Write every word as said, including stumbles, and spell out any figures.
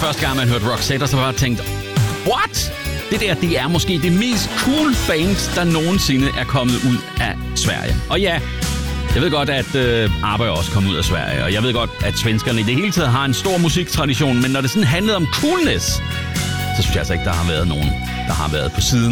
første gang, man hørte Roxette, og så bare tænkt, what? Det der, det er måske det mest cool band, der nogensinde er kommet ud af Sverige. Og ja, jeg ved godt, at øh, ABBA også kom ud af Sverige, og jeg ved godt, at svenskerne i det hele taget har en stor musiktradition, men når det sådan handlede om coolness, så synes jeg altså ikke, der har været nogen, der har været på siden